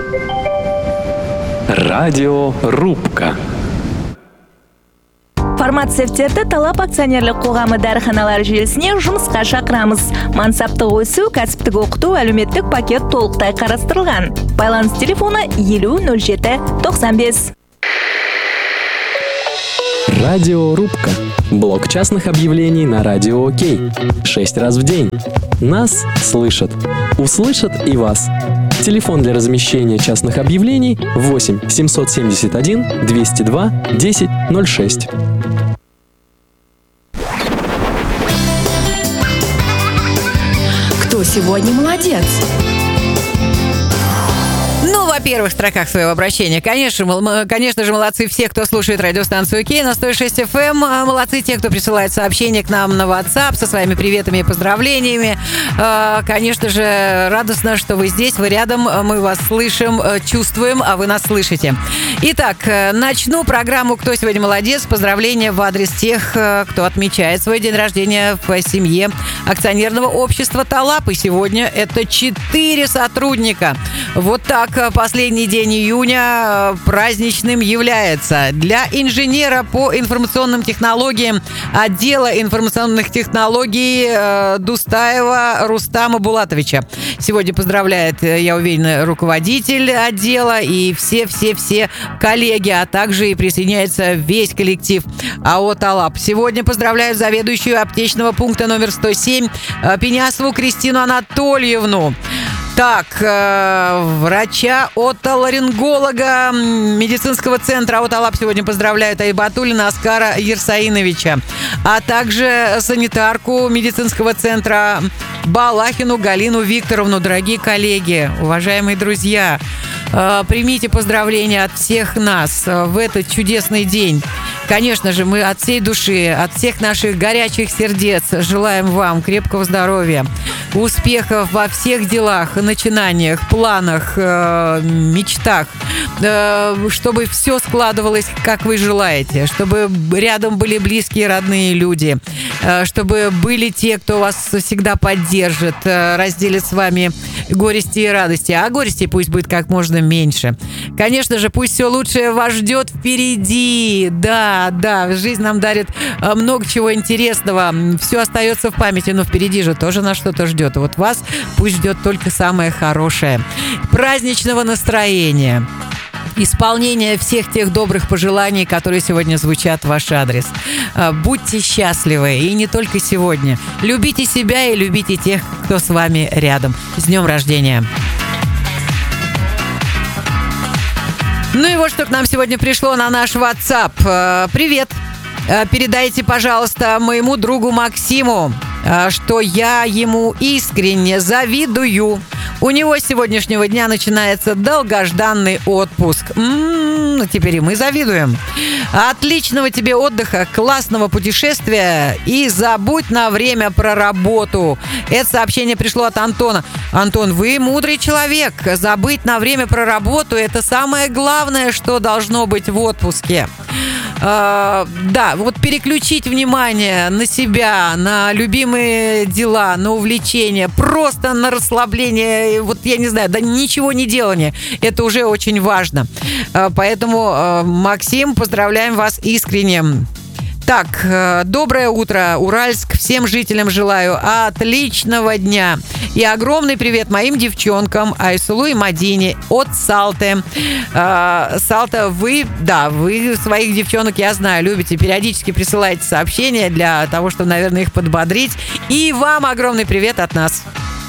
Радиорубка. Фармацевтерді талап акционерлік қоғамы дәріханалар желісіне жұмысқа шақырамыз. Мансаптық өсу, кәсіптік оқыту, әлеуметтік пакет толықтай қарастырылған. Байланыс телефоны 500795. Радиорубка. Блок частных объявлений на Радио Окей. 6 раз в день. Нас слышат. Услышат и вас. Телефон для размещения частных объявлений 8 771 202 1006. Кто сегодня молодец? Во-первых, в строках своего обращения, конечно же, молодцы все, кто слушает радиостанцию Окей на 106 FM. Молодцы те, кто присылает сообщения к нам на WhatsApp со своими приветами и поздравлениями. Конечно же, радостно, что вы здесь, вы рядом, мы вас слышим, чувствуем, а вы нас слышите. Итак, начну программу «Кто сегодня молодец?» Поздравления в адрес тех, кто отмечает свой день рождения в семье акционерного общества «Талап». И сегодня это 4 сотрудника. Вот так последний день июня праздничным является. Для инженера по информационным технологиям отдела информационных технологий Дустаева Рустама Булатовича. Сегодня поздравляет, я уверена, руководитель отдела и все коллеги, а также и присоединяется весь коллектив АО «Талап». Сегодня поздравляю заведующую аптечного пункта номер 107 Пенясову Кристину Анатольевну. Так, врача-отоларинголога медицинского центра АО «Талап» сегодня поздравляют Айбатуллина Оскара Ерсаиновича, а также санитарку медицинского центра Балахину Галину Викторовну. Дорогие коллеги, уважаемые друзья, примите поздравления от всех нас в этот чудесный день. Конечно же, мы от всей души, от всех наших горячих сердец желаем вам крепкого здоровья, успехов во всех делах, начинаниях, планах, мечтах, чтобы все складывалось, как вы желаете, чтобы рядом были близкие, родные люди, чтобы были те, кто вас всегда поддержит, разделит с вами горести и радости, а горести пусть будет как можно меньше. Конечно же, пусть все лучшее вас ждет впереди. Да, жизнь нам дарит много чего интересного. Все остается в памяти, но впереди же тоже нас что-то ждет. Вот вас пусть ждет только самое хорошее. Праздничного настроения. Исполнение всех тех добрых пожеланий, которые сегодня звучат в ваш адрес. Будьте счастливы, и не только сегодня. Любите себя и любите тех, кто с вами рядом. С днем рождения! Ну и вот что к нам сегодня пришло на наш WhatsApp. Привет! Передайте, пожалуйста, моему другу Максиму, что я ему искренне завидую. У него с сегодняшнего дня начинается долгожданный отпуск. Теперь и мы завидуем. Отличного тебе отдыха, классного путешествия и забудь на время про работу. Это сообщение пришло от Антона. Антон, вы мудрый человек. Забыть на время про работу – это самое главное, что должно быть в отпуске. Да, вот переключить внимание на себя, на любимые дела, на увлечения, просто на расслабление, вот я не знаю, да ничего не делание. Это уже очень важно. Поэтому, Максим, поздравляем вас искренне. Так, доброе утро, Уральск. Всем жителям желаю отличного дня. И огромный привет моим девчонкам Айсулу и Мадине от Салты. Салта, вы своих девчонок, я знаю, любите. Периодически присылаете сообщения для того, чтобы, наверное, их подбодрить. И вам огромный привет от нас.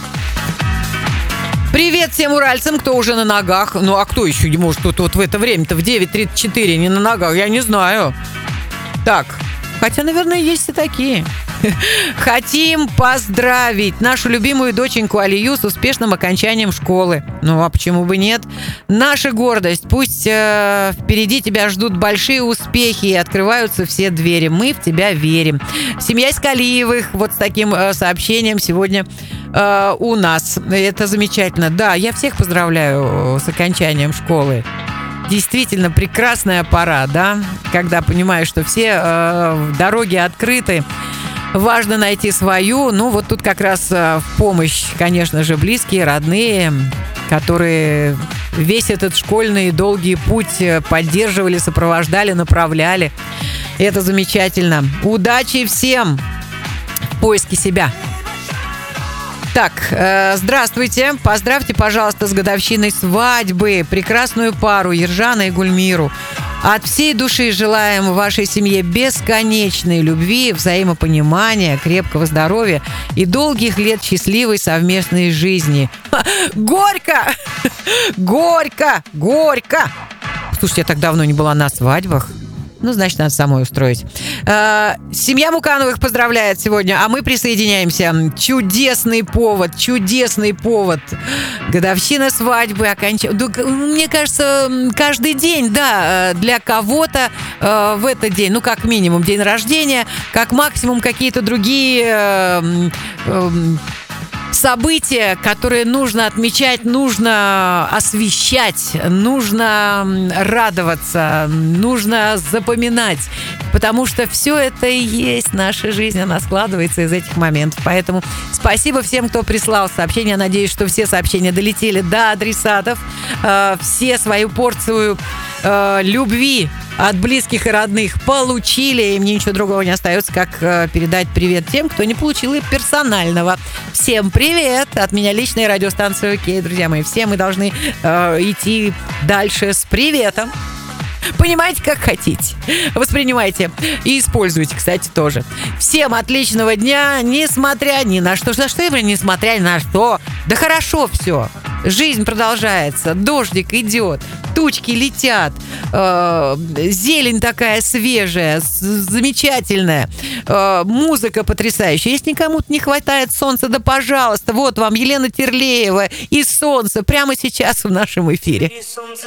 Привет всем уральцам, кто уже на ногах. Ну, а кто еще может тут вот в это время-то в 9:34 не на ногах? Я не знаю. Так, хотя, наверное, есть и такие. Хотим поздравить нашу любимую доченьку Алию с успешным окончанием школы. Ну, а почему бы нет? Наша гордость. Пусть впереди тебя ждут большие успехи и открываются все двери. Мы в тебя верим. Семья Искалиевых вот с таким сообщением сегодня у нас. Это замечательно. Да, я всех поздравляю с окончанием школы. Действительно прекрасная пора, да? Когда понимаешь, что все дороги открыты. Важно найти свою. Ну, вот тут как раз в помощь, конечно же, близкие, родные. которые весь этот школьный долгий путь поддерживали, сопровождали, направляли. Это замечательно. Удачи всем в поиске себя. Так, здравствуйте. Поздравьте, пожалуйста, с годовщиной свадьбы прекрасную пару Ержана и Гульмиру. От всей души желаем вашей семье бесконечной любви, взаимопонимания, крепкого здоровья и долгих лет счастливой совместной жизни. Горько! Горько! Горько! Слушайте, я так давно не была на свадьбах. Ну, значит, надо самой устроить. Семья Мукановых поздравляет сегодня, а мы присоединяемся. Чудесный повод, чудесный повод. Годовщина свадьбы мне кажется, каждый день, да, для кого-то в этот день, ну, как минимум, день рождения, как максимум какие-то другие события, которые нужно отмечать, нужно освещать, нужно радоваться, нужно запоминать, потому что все это и есть наша жизнь, она складывается из этих моментов. Поэтому спасибо всем, кто прислал сообщения. Надеюсь, что все сообщения долетели до адресатов, все свою порцию любви от близких и родных получили, и мне ничего другого не остается, как передать привет тем, кто не получил и персонального. Всем привет! От меня лично и радиостанция ОК, друзья мои. Все мы должны идти дальше с приветом. Понимаете, как хотите. Воспринимайте и используйте, кстати, тоже. Всем отличного дня, несмотря ни на что. Что я говорю, несмотря ни на что? Да хорошо все. Жизнь продолжается, дождик идет, тучки летят, зелень такая свежая, замечательная, музыка потрясающая. Если кому-то не хватает солнца, да пожалуйста, вот вам Елена Терлеева и солнце прямо сейчас в нашем эфире.